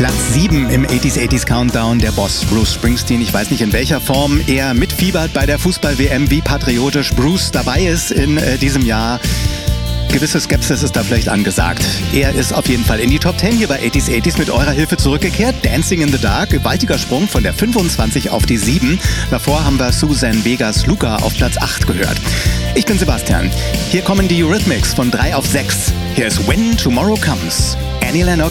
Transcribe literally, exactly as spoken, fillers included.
Platz sieben im achtziger achtziger Countdown, der Boss Bruce Springsteen. Ich weiß nicht, in welcher Form er mitfiebert bei der Fußball-W M, wie patriotisch Bruce dabei ist in äh, diesem Jahr. Gewisse Skepsis ist da vielleicht angesagt. Er ist auf jeden Fall in die Top zehn hier bei achtziger achtziger mit eurer Hilfe zurückgekehrt. Dancing in the Dark, gewaltiger Sprung von der fünfundzwanzig auf die sieben. Davor haben wir Suzanne Vegas Luca auf Platz acht gehört. Ich bin Sebastian. Hier kommen die Eurythmics von drei auf sechs. Hier ist When Tomorrow Comes. Annie Lennox.